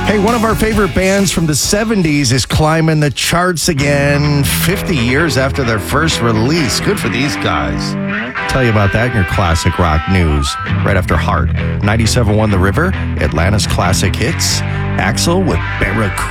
Hey, one of our favorite bands from the 70s is climbing the charts again 50 years after their first release. Good for these guys. Tell you about that in your classic rock news right after Heart. 97.1 The River, Atlanta's classic hits. Axl with Barracuda.